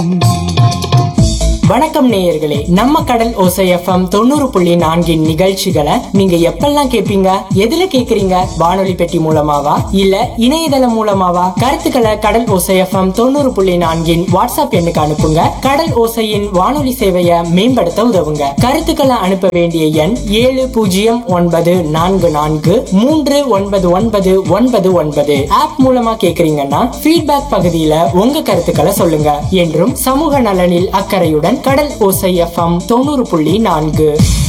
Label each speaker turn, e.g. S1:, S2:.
S1: வணக்கம் நேயர்களே, நம்ம கடல் ஓசை எஃப்எம் 90.4 நிகழ்ச்சிகளை நீங்க எப்பெல்லாம் கேட்பீங்க? எதுல கேக்குறீங்க? வானொலி பெட்டி மூலமாவா இல்ல இணையதளம் மூலமாவா? கருத்துக்களை கடல் ஓசை எஃப்எம் 90.4 வாட்ஸ்அப் எண்ணுக்கு அனுப்புங்க. கடல் ஓசையின் வானொலி சேவையை மேம்படுத்த உதவுங்க. கருத்துக்களை அனுப்ப வேண்டிய எண் 700944399999. ஆப் மூலமா கேக்குறீங்கன்னா ஃபீட்பேக் பகுதியில உங்க கருத்துக்களை சொல்லுங்க. என்றும் சமூக நலனில் அக்கறையுடன் கடல் ஓசை எஃப்எம் 90.4.